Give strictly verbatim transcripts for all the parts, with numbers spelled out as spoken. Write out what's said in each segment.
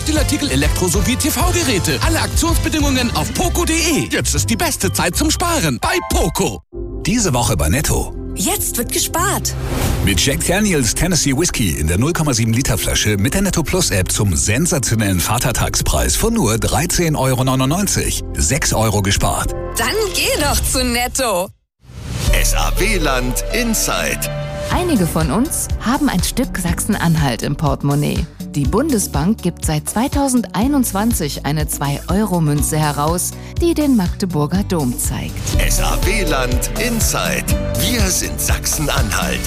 Textilartikel, Elektro- sowie T V-Geräte. Alle Aktionsbedingungen auf poco punkt de. Jetzt ist die beste Zeit zum Sparen bei Poco. Diese Woche bei Netto. Jetzt wird gespart. Mit Jack Daniels Tennessee Whiskey in der null Komma sieben Liter Flasche mit der Netto Plus App zum sensationellen Vatertagspreis von nur dreizehn Euro neunundneunzig. sechs Euro gespart. Dann geh doch zu Netto. S A W-Land Inside. Einige von uns haben ein Stück Sachsen-Anhalt im Portemonnaie. Die Bundesbank gibt seit zweitausendeinundzwanzig eine zwei Euro Münze heraus, die den Magdeburger Dom zeigt. S A W-Land Inside. Wir sind Sachsen-Anhalt.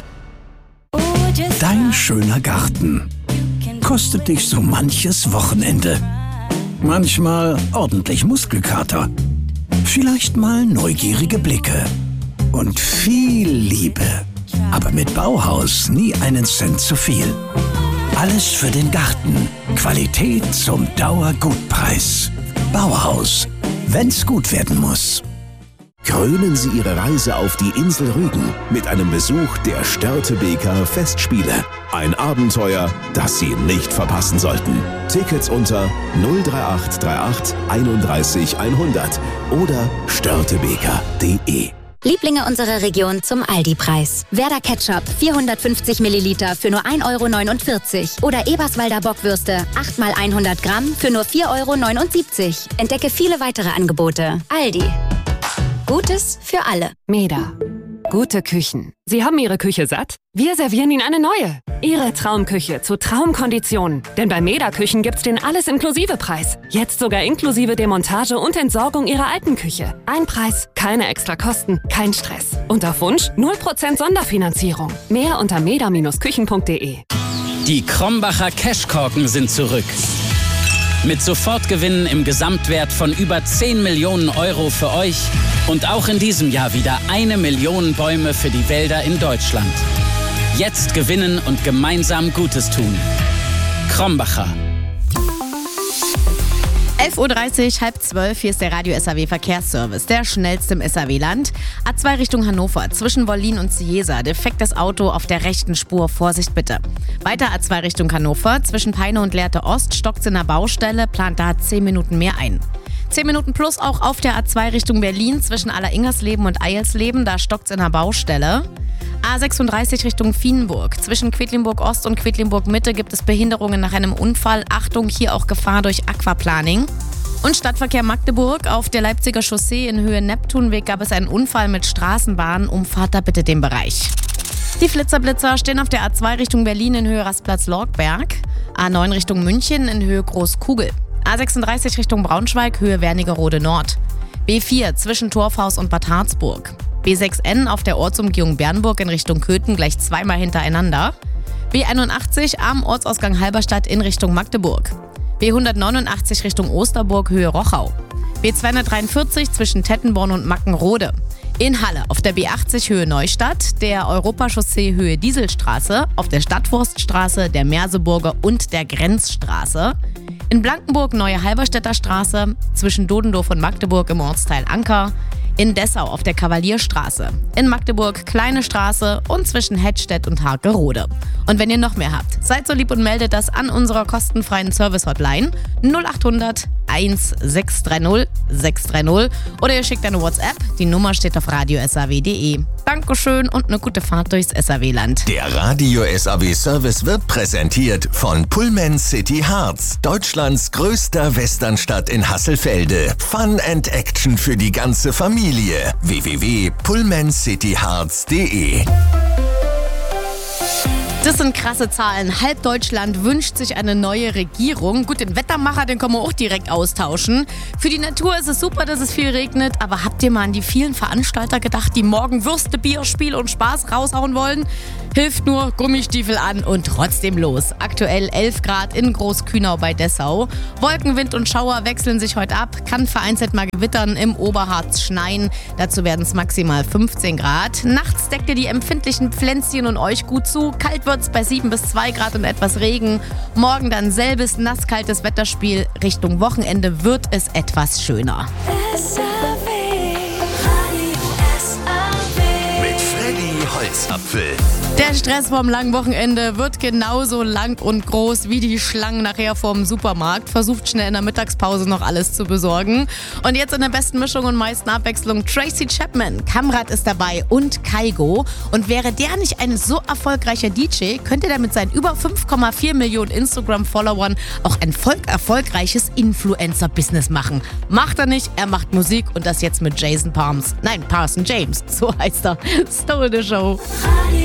Dein schöner Garten kostet dich so manches Wochenende. Manchmal ordentlich Muskelkater. Vielleicht mal neugierige Blicke. Und viel Liebe. Aber mit Bauhaus nie einen Cent zu viel. Alles für den Garten. Qualität zum Dauergutpreis. Bauhaus. Wenn's gut werden muss. Krönen Sie Ihre Reise auf die Insel Rügen mit einem Besuch der Störtebeker Festspiele. Ein Abenteuer, das Sie nicht verpassen sollten. Tickets unter null drei acht drei acht einunddreißig hundert oder störtebeker punkt de. Lieblinge unserer Region zum Aldi-Preis. Werder Ketchup vierhundertfünfzig Milliliter für nur ein Euro neunundvierzig. Oder Eberswalder Bockwürste acht mal hundert Gramm für nur vier Euro neunundsiebzig. Entdecke viele weitere Angebote. Aldi. Gutes für alle. Meda. Gute Küchen. Sie haben Ihre Küche satt? Wir servieren Ihnen eine neue. Ihre Traumküche zu Traumkonditionen. Denn bei Meda Küchen gibt's den Alles-Inklusive-Preis. Jetzt sogar inklusive Demontage und Entsorgung Ihrer alten Küche. Ein Preis, keine extra Kosten, kein Stress. Und auf Wunsch null Prozent Sonderfinanzierung. Mehr unter meda Bindestrich küchen punkt de. Die Krombacher Cashkorken sind zurück. Mit Sofortgewinnen im Gesamtwert von über zehn Millionen Euro für euch und auch in diesem Jahr wieder eine Million Bäume für die Wälder in Deutschland. Jetzt gewinnen und gemeinsam Gutes tun. Krombacher. elf Uhr dreißig, halb zwölf, hier ist der Radio S A W Verkehrsservice, der schnellste im S A W-Land. A zwei Richtung Hannover, zwischen Wollin und Ciesa, defektes Auto auf der rechten Spur, Vorsicht bitte. Weiter A zwei Richtung Hannover, zwischen Peine und Lehrte Ost, stockt's in der Baustelle, plant da zehn Minuten mehr ein. zehn Minuten plus auch auf der A zwei Richtung Berlin, zwischen Aller-Ingersleben und Eilsleben, da stockt's in der Baustelle. A sechsunddreißig Richtung Vienburg. Zwischen Quedlinburg Ost und Quedlinburg Mitte gibt es Behinderungen nach einem Unfall. Achtung, hier auch Gefahr durch Aquaplaning. Und Stadtverkehr Magdeburg. Auf der Leipziger Chaussee in Höhe Neptunweg gab es einen Unfall mit Straßenbahn. Umfahrt da bitte den Bereich. Die Flitzerblitzer stehen auf der A zwei Richtung Berlin in Höhe Rastplatz-Lorgberg. A neun Richtung München in Höhe Großkugel. A sechsunddreißig Richtung Braunschweig, Höhe Wernigerode Nord. B vier zwischen Torfhaus und Bad Harzburg. B sechs N auf der Ortsumgehung Bernburg in Richtung Köthen gleich zweimal hintereinander. B einundachtzig am Ortsausgang Halberstadt in Richtung Magdeburg. B hundertneunundachtzig Richtung Osterburg, Höhe Rochau. B zweihundertdreiundvierzig zwischen Tettenborn und Mackenrode. In Halle auf der B achtzig Höhe Neustadt, der Europachaussee Höhe Dieselstraße, auf der Stadtforststraße, der Merseburger und der Grenzstraße. In Blankenburg Neue Halberstädter Straße, zwischen Dodendorf und Magdeburg im Ortsteil Anker. In Dessau auf der Kavalierstraße, in Magdeburg Kleine Straße und zwischen Hettstedt und Harkerode. Und wenn ihr noch mehr habt, seid so lieb und meldet das an unserer kostenfreien Service-Hotline null achthundert eins sechs drei null sechs drei null oder ihr schickt eine WhatsApp, die Nummer steht auf radio s a w punkt de. Dankeschön und eine gute Fahrt durchs S A W-Land. Der Radio S A W-Service wird präsentiert von Pullman City Harz, Deutschlands größter Westernstadt in Hasselfelde. Fun and Action für die ganze Familie. w w w punkt pullman city harz punkt de. Das sind krasse Zahlen. Halb Deutschland wünscht sich eine neue Regierung. Gut, den Wettermacher, den können wir auch direkt austauschen. Für die Natur ist es super, dass es viel regnet. Aber habt ihr mal an die vielen Veranstalter gedacht, die morgen Würste, Bier, Spiel und Spaß raushauen wollen? Hilft nur Gummistiefel an und trotzdem los. Aktuell elf Grad in Großkühnau bei Dessau. Wolken, Wind und Schauer wechseln sich heute ab. Kann vereinzelt mal gewittern, im Oberharz schneien. Dazu werden es maximal fünfzehn Grad. Nachts deckt ihr die empfindlichen Pflänzchen und euch gut zu. Kalt wird's bei sieben bis zwei Grad und etwas Regen. Morgen dann selbes nasskaltes Wetterspiel. Richtung Wochenende wird es etwas schöner. S A W, Radio S A W. Mit Freddy Holzapfel. Der Stress vom langen Wochenende wird genauso lang und groß wie die Schlangen nachher vorm Supermarkt. Versucht schnell in der Mittagspause noch alles zu besorgen. Und jetzt in der besten Mischung und meisten Abwechslung Tracy Chapman. Kamrat ist dabei und Kaigo. Und wäre der nicht ein so erfolgreicher D J, könnte der mit seinen über fünf Komma vier Millionen Instagram-Followern auch ein voll erfolgreiches Influencer-Business machen. Macht er nicht, er macht Musik und das jetzt mit Jason Palms. Nein, Parson James, so heißt er. Stole the Show.